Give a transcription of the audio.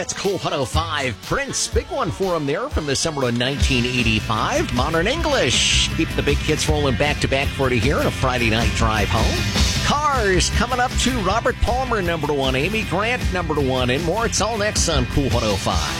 That's Cool 105. Prince, big one for him there from the summer of 1985. Modern English. Keep the big hits rolling back-to-back for you here on a Friday night drive home. Cars coming up to Robert Palmer, number one. Amy Grant, number one. And more. It's all next on Cool 105.